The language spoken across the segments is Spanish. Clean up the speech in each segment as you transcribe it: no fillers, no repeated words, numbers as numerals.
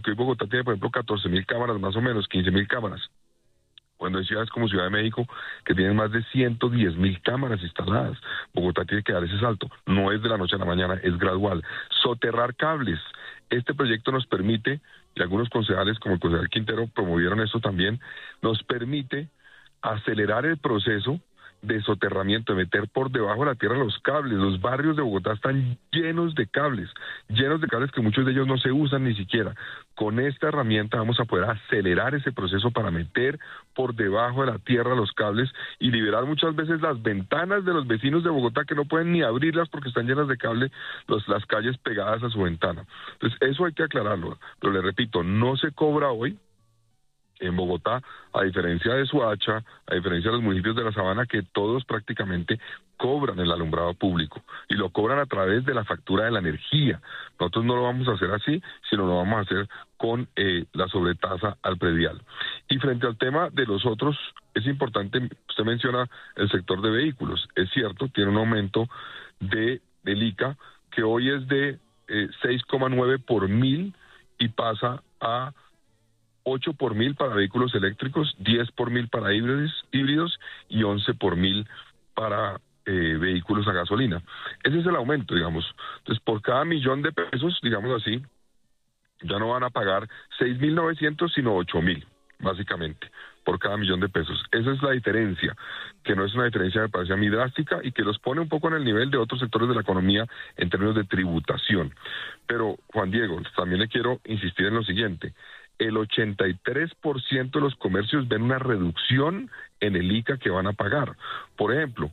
porque hoy Bogotá tiene, por ejemplo, 14.000 cámaras, más o menos, 15.000 cámaras, cuando hay ciudades como Ciudad de México, que tienen más de 110.000 cámaras instaladas. Bogotá tiene que dar ese salto. No es de la noche a la mañana, es gradual. Soterrar cables. Este proyecto nos permite, y algunos concejales, como el concejal Quintero, promovieron esto también, nos permite acelerar el proceso de soterramiento, de meter por debajo de la tierra los cables. Los barrios de Bogotá están llenos de cables que muchos de ellos no se usan ni siquiera. Con esta herramienta vamos a poder acelerar ese proceso para meter por debajo de la tierra los cables y liberar muchas veces las ventanas de los vecinos de Bogotá que no pueden ni abrirlas porque están llenas de cable, las calles pegadas a su ventana. Entonces eso hay que aclararlo, pero le repito, no se cobra hoy en Bogotá, a diferencia de Soacha, a diferencia de los municipios de la Sabana, que todos prácticamente cobran el alumbrado público, y lo cobran a través de la factura de la energía. Nosotros no lo vamos a hacer así, sino lo vamos a hacer con la sobretasa al predial. Y frente al tema de los otros, es importante, usted menciona el sector de vehículos, es cierto, tiene un aumento del ICA, que hoy es de 6,9 por mil, y pasa a 8 por mil para vehículos eléctricos, 10 por mil para híbridos y 11 por mil para vehículos a gasolina. Ese es el aumento, digamos. Entonces, por cada $1.000.000, digamos así, ya no van a pagar 6.900, sino 8.000, básicamente, por cada $1.000.000. Esa es la diferencia, que no es una diferencia, me parece a mí, drástica, y que los pone un poco en el nivel de otros sectores de la economía en términos de tributación. Pero, Juan Diego, también le quiero insistir en lo siguiente. El 83% de los comercios ven una reducción en el ICA que van a pagar. Por ejemplo,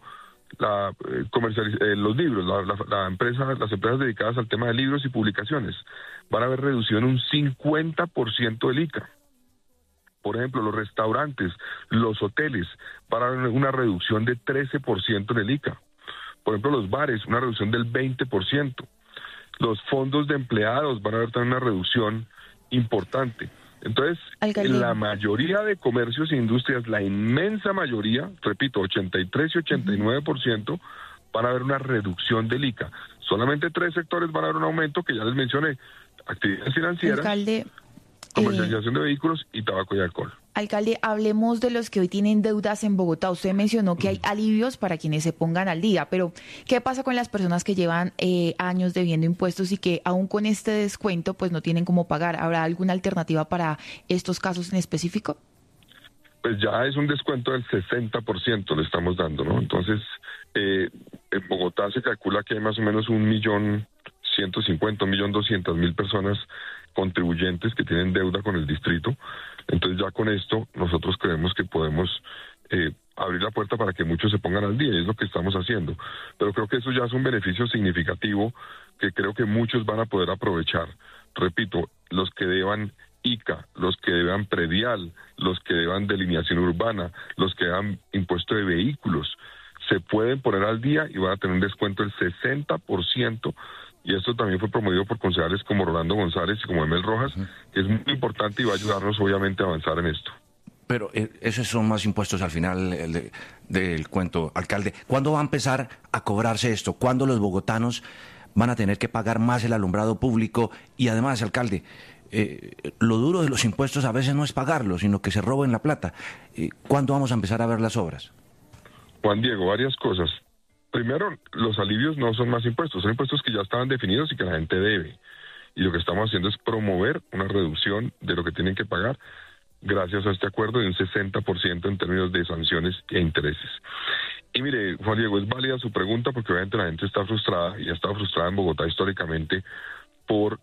los libros, las empresas dedicadas al tema de libros y publicaciones van a ver reducción un 50% del ICA. Por ejemplo, los restaurantes, los hoteles van a ver una reducción de 13% en el ICA. Por ejemplo, los bares, una reducción del 20%. Los fondos de empleados van a ver también una reducción importante. Entonces, en la mayoría de comercios e industrias, la inmensa mayoría, repito, 83 y 89%, van a haber una reducción del ICA. Solamente 3 sectores van a haber un aumento, que ya les mencioné: actividades financieras, comercialización de vehículos y tabaco y alcohol. Alcalde, hablemos de los que hoy tienen deudas en Bogotá. Usted mencionó que hay alivios para quienes se pongan al día, pero ¿qué pasa con las personas que llevan años debiendo impuestos y que aún con este descuento pues no tienen cómo pagar? ¿Habrá alguna alternativa para estos casos en específico? Pues ya es un descuento del 60% le estamos dando, ¿no? Entonces, en Bogotá se calcula que hay más o menos 1.150.000, 1.200.000 personas contribuyentes que tienen deuda con el distrito. Entonces ya con esto nosotros creemos que podemos abrir la puerta para que muchos se pongan al día, y es lo que estamos haciendo. Pero creo que eso ya es un beneficio significativo que creo que muchos van a poder aprovechar. Repito, los que deban ICA, los que deban predial, los que deban delineación urbana, los que deban impuesto de vehículos, se pueden poner al día y van a tener un descuento del 60%. Y esto también fue promovido por concejales como Rolando González y como Emel Rojas, que es muy importante y va a ayudarnos obviamente a avanzar en esto. Pero esos son más impuestos al final del cuento, alcalde. ¿Cuándo va a empezar a cobrarse esto? ¿Cuándo los bogotanos van a tener que pagar más el alumbrado público? Y además, alcalde, lo duro de los impuestos a veces no es pagarlo, sino que se roben la plata. ¿Cuándo vamos a empezar a ver las obras? Juan Diego, varias cosas. Primero, los alivios no son más impuestos, son impuestos que ya estaban definidos y que la gente debe. Y lo que estamos haciendo es promover una reducción de lo que tienen que pagar gracias a este acuerdo de un 60% en términos de sanciones e intereses. Y mire, Juan Diego, es válida su pregunta porque obviamente la gente está frustrada y ha estado frustrada en Bogotá históricamente por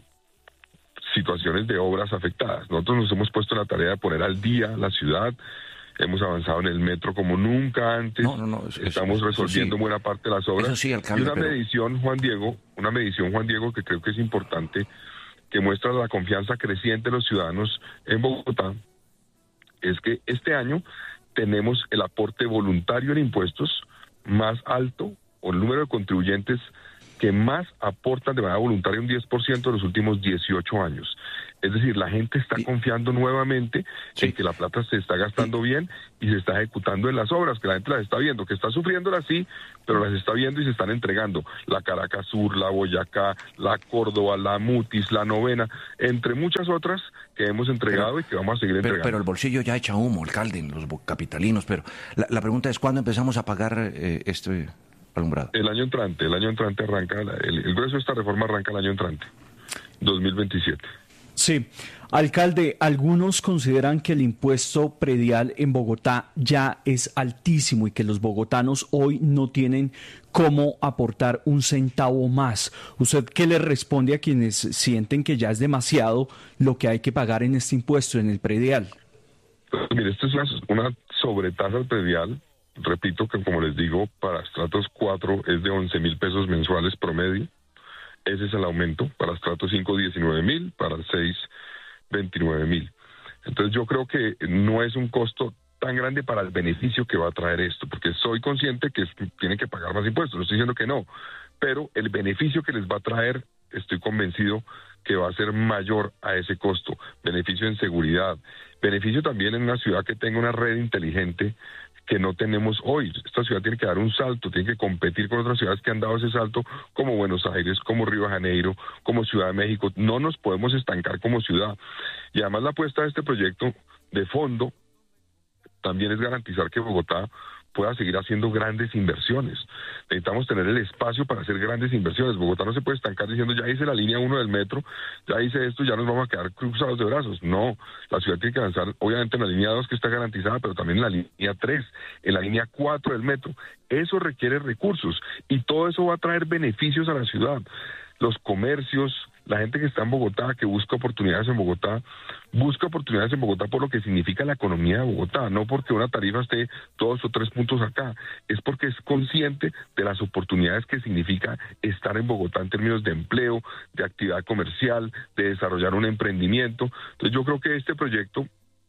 situaciones de obras afectadas. Nosotros nos hemos puesto en la tarea de poner al día la ciudad. Hemos avanzado en el metro como nunca antes. Estamos resolviendo buena parte de las obras. Eso sí, alcalde, y una medición, Juan Diego, que creo que es importante, que muestra la confianza creciente de los ciudadanos en Bogotá, es que este año tenemos el aporte voluntario en impuestos más alto, o el número de contribuyentes que más aportan de manera voluntaria, un 10% de los últimos 18 años. Es decir, la gente está confiando nuevamente en que la plata se está gastando bien y se está ejecutando en las obras, que la gente las está viendo, que está sufriéndolas sí, pero las está viendo y se están entregando. La Caracas Sur, la Boyacá, la Córdoba, la Mutis, la Novena, entre muchas otras que hemos entregado y que vamos a seguir entregando. Pero el bolsillo ya echa humo, alcalde, los capitalinos, pero la pregunta es, ¿cuándo empezamos a pagar este alumbrado? El año entrante arranca, el grueso de esta reforma arranca el año entrante, 2027. Sí. Alcalde, algunos consideran que el impuesto predial en Bogotá ya es altísimo y que los bogotanos hoy no tienen cómo aportar un centavo más. ¿Usted qué le responde a quienes sienten que ya es demasiado lo que hay que pagar en este impuesto, en el predial? Pues, mire, esto es una sobretasa al predial. Repito que, como les digo, para estratos 4 es de 11,000 pesos mensuales promedio. Ese es el aumento. Para estrato 5, 19,000, para el 6, 29,000. Entonces yo creo que no es un costo tan grande para el beneficio que va a traer esto, porque soy consciente que tienen que pagar más impuestos, no estoy diciendo que no, pero el beneficio que les va a traer, estoy convencido que va a ser mayor a ese costo. Beneficio en seguridad, beneficio también en una ciudad que tenga una red inteligente que no tenemos hoy. Esta ciudad tiene que dar un salto, tiene que competir con otras ciudades que han dado ese salto, como Buenos Aires, como Río de Janeiro, como Ciudad de México. No nos podemos estancar como ciudad. Y además la apuesta de este proyecto de fondo también es garantizar que Bogotá pueda seguir haciendo grandes inversiones. Necesitamos tener el espacio para hacer grandes inversiones. Bogotá no se puede estancar diciendo, ya hice la línea 1 del metro, ya hice esto, ya nos vamos a quedar cruzados de brazos. No, la ciudad tiene que avanzar, obviamente, en la línea 2 que está garantizada, pero también en la línea 3, en la línea 4 del metro. Eso requiere recursos y todo eso va a traer beneficios a la ciudad. Los comercios, la gente que está en Bogotá, que busca oportunidades en Bogotá por lo que significa la economía de Bogotá, no porque una tarifa esté 2 o 3 puntos acá, es porque es consciente de las oportunidades que significa estar en Bogotá en términos de empleo, de actividad comercial, de desarrollar un emprendimiento. Entonces yo creo que este proyecto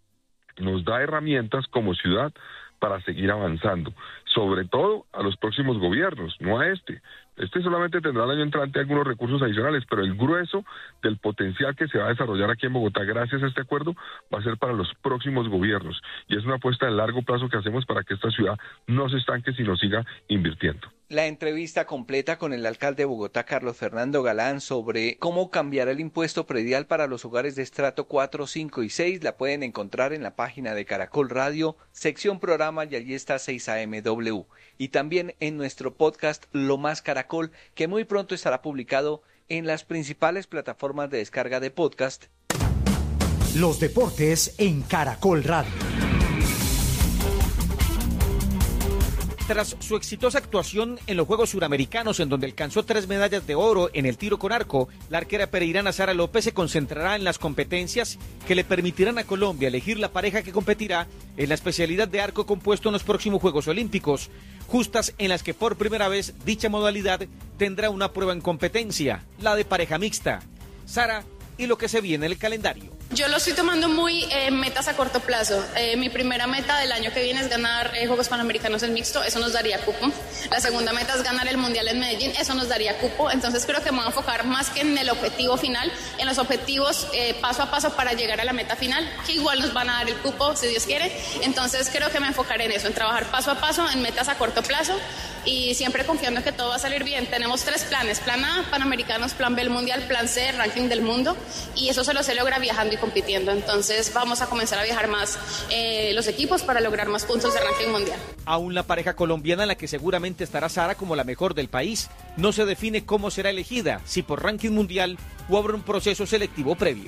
nos da herramientas como ciudad para seguir avanzando, sobre todo a los próximos gobiernos, no a este. Este solamente tendrá el año entrante algunos recursos adicionales, pero el grueso del potencial que se va a desarrollar aquí en Bogotá gracias a este acuerdo va a ser para los próximos gobiernos. Y es una apuesta de largo plazo que hacemos para que esta ciudad no se estanque, sino siga invirtiendo. La entrevista completa con el alcalde de Bogotá, Carlos Fernando Galán, sobre cómo cambiar el impuesto predial para los hogares de estrato 4, 5 y 6, la pueden encontrar en la página de Caracol Radio, sección programa, y allí está 6AMW. Y también en nuestro podcast Lo Más Caracol, que muy pronto estará publicado en las principales plataformas de descarga de podcast. Los deportes en Caracol Radio. Tras su exitosa actuación en los Juegos Suramericanos, en donde alcanzó 3 medallas de oro en el tiro con arco, la arquera pereirana Sara López se concentrará en las competencias que le permitirán a Colombia elegir la pareja que competirá en la especialidad de arco compuesto en los próximos Juegos Olímpicos, justas en las que por primera vez dicha modalidad tendrá una prueba en competencia, la de pareja mixta. Sara, y lo que se viene en el calendario. Yo lo estoy tomando muy metas a corto plazo. Mi primera meta del año que viene es ganar Juegos Panamericanos en mixto, eso nos daría cupo. La segunda meta es ganar el Mundial en Medellín, eso nos daría cupo. Entonces creo que me voy a enfocar más que en el objetivo final, en los objetivos paso a paso para llegar a la meta final, que igual nos van a dar el cupo si Dios quiere. Entonces creo que me enfocaré en eso, en trabajar paso a paso, en metas a corto plazo y siempre confiando en que todo va a salir bien. Tenemos 3 planes, plan A, Panamericanos, plan B, el Mundial, plan C, ranking del mundo, y eso solo se logra viajando y compitiendo. Entonces vamos a comenzar a viajar más los equipos para lograr más puntos de ranking mundial. Aún la pareja colombiana, en la que seguramente estará Sara como la mejor del país, no se define cómo será elegida, si por ranking mundial o habrá un proceso selectivo previo.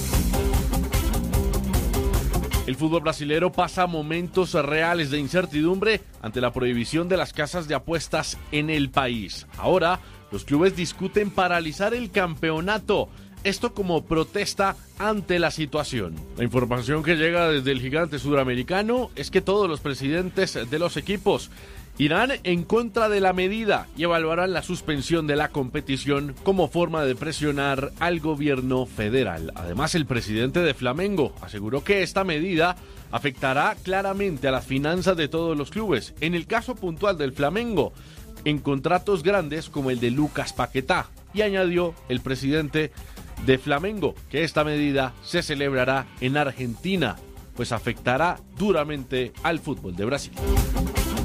El fútbol brasilero pasa momentos reales de incertidumbre ante la prohibición de las casas de apuestas en el país. Ahora, los clubes discuten paralizar el campeonato. Esto como protesta ante la situación. La información que llega desde el gigante sudamericano es que todos los presidentes de los equipos irán en contra de la medida y evaluarán la suspensión de la competición como forma de presionar al gobierno federal. Además, el presidente de Flamengo aseguró que esta medida afectará claramente a las finanzas de todos los clubes. En el caso puntual del Flamengo, en contratos grandes como el de Lucas Paquetá. Y añadió el presidente de Flamengo, que esta medida se celebrará en Argentina, pues afectará duramente al fútbol de Brasil.